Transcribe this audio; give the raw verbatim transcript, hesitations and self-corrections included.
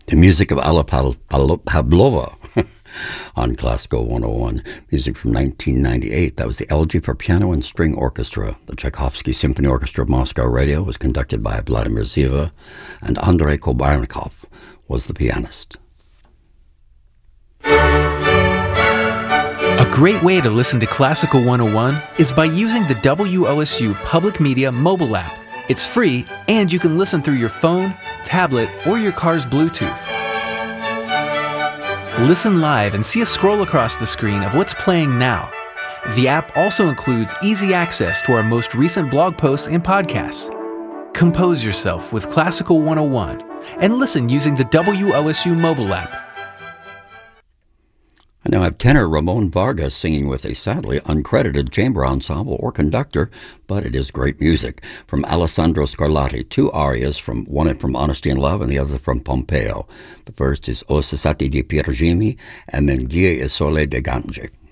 The music of Alla Pal- Pal- Pavlova on Classical one oh one. Music from nineteen ninety-eight. That was the Elegy for Piano and String Orchestra. The Tchaikovsky Symphony Orchestra of Moscow Radio was conducted by Vladimir Ziva, and Andrei Kobarnikov was the pianist. A great way to listen to Classical one oh one is by using the W O S U Public Media mobile app. It's free, and you can listen through your phone, tablet, or your car's Bluetooth. Listen live and see a scroll across the screen of what's playing now. The app also includes easy access to our most recent blog posts and podcasts. Compose yourself with Classical one oh one and listen using the W O S U mobile app. I now have tenor Ramon Vargas singing with a sadly uncredited chamber ensemble or conductor, but it is great music. From Alessandro Scarlatti, two arias, from one from Honesty and Love and the other from Pompeo. The first is O Sasati di Piergimi and then Gia e Sole de Gange.